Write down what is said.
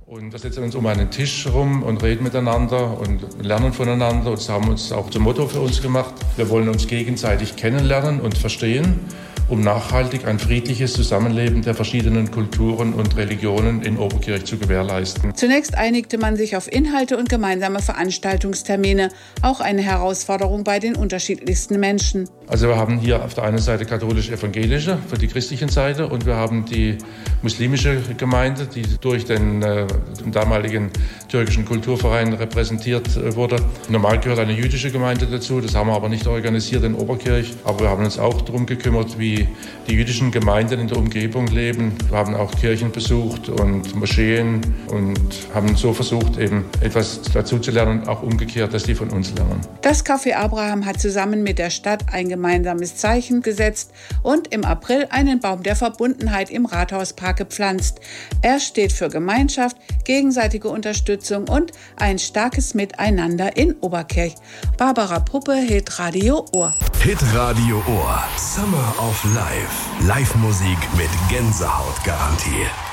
Und wir setzen uns um einen Tisch rum und reden miteinander und lernen voneinander. Und das haben wir uns auch zum Motto für uns gemacht. Wir wollen uns gegenseitig kennenlernen und verstehen, um nachhaltig ein friedliches Zusammenleben der verschiedenen Kulturen und Religionen in Oberkirch zu gewährleisten. Zunächst einigte man sich auf Inhalte und gemeinsame Veranstaltungstermine, auch eine Herausforderung bei den unterschiedlichsten Menschen. Also wir haben hier auf der einen Seite katholisch-evangelische für die christlichen Seite und wir haben die muslimische Gemeinde, die durch den damaligen türkischen Kulturverein repräsentiert wurde. Normal gehört eine jüdische Gemeinde dazu, das haben wir aber nicht organisiert in Oberkirch. Aber wir haben uns auch darum gekümmert, wie die jüdischen Gemeinden in der Umgebung leben. Wir haben auch Kirchen besucht und Moscheen und haben so versucht, eben etwas dazu zu lernen, auch umgekehrt, dass die von uns lernen. Das Café Abraham hat zusammen mit der Stadt ein gemeinsames Zeichen gesetzt und im April einen Baum der Verbundenheit im Rathauspark gepflanzt. Er steht für Gemeinschaft, gegenseitige Unterstützung und ein starkes Miteinander in Oberkirch. Barbara Puppe, Hitradio Ohr. Hitradio Ohr. Summer of Life. Live-Musik mit Gänsehautgarantie.